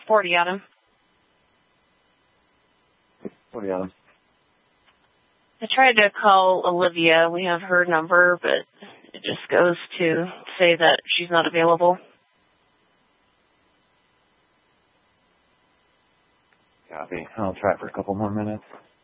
40 Adam. 40 Adam. I tried to call Olivia. We have her number, but it just goes to say that she's not available. Copy. I'll try for a couple more minutes.